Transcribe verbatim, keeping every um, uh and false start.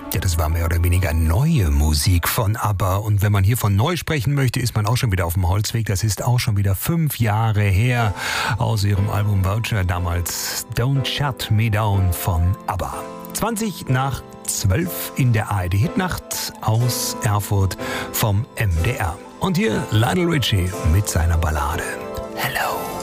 Ja, das war mehr oder weniger neue Musik von ABBA. Und wenn man hier von neu sprechen möchte, ist man auch schon wieder auf dem Holzweg. Das ist auch schon wieder fünf Jahre her aus ihrem Album Voucher. Damals Don't Shut Me Down von ABBA. zwanzig nach zwölf in der A R D-Hitnacht aus Erfurt vom M D R. Und hier Lionel Richie mit seiner Ballade Hello.